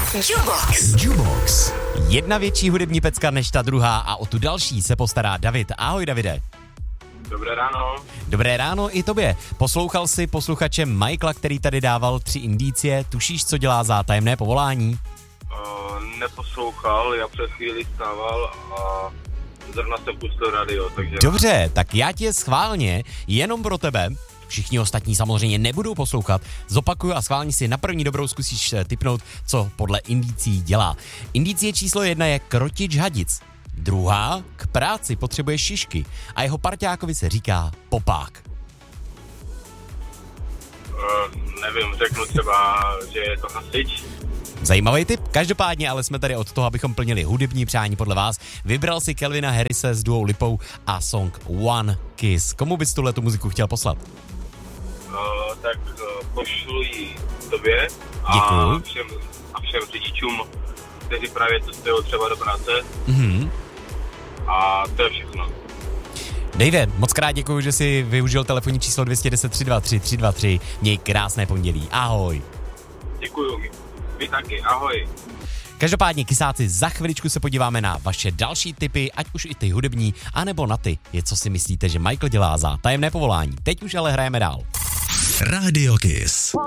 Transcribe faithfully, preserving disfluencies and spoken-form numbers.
Jubox. Jubox. Jedna větší hudební pecka než ta druhá a o tu další se postará David. Ahoj, Davide. Dobré ráno. Dobré ráno i tobě. Poslouchal jsi posluchače Michaela, který tady dával tři indicie. Tušíš, co dělá za tajemné povolání? Uh, neposlouchal, já před chvíli stával a zrovna jsem pustil radio, takže... Dobře, tak já tě schválně, jenom pro tebe, všichni ostatní samozřejmě nebudou poslouchat, zopakuju a schválně si na první dobrou zkusíš tipnout, co podle indicí dělá. Indicie číslo jedna je krotič hadic. Druhá, k práci potřebuje šišky a jeho parťákovi se říká popák. Uh, nevím, řeknu třeba, že je to hasič. Zajímavý tip, každopádně ale jsme tady od toho, abychom plnili hudební přání podle vás. Vybral si Calvina Harrise s duou Lipou a song One Kiss. Komu bys tuhletu muziku chtěl poslat? Uh, tak uh, pošlu ji tobě a Děkuju. všem, a všem řidičům, kteří právě cestují třeba do práce. Mhm. A to je všechno. Dave, moc krát děkuju, že jsi využil telefonní číslo dvě jedna nula tři dva tři tři dva tři. Měj krásné pondělí. Ahoj. Děkuju. Vy taky. Ahoj. Každopádně, kysáci, za chviličku se podíváme na vaše další tipy, ať už i ty hudební, anebo na ty, je co si myslíte, že Michael dělá za tajemné povolání. Teď už ale hrajeme dál. Radio Kiss.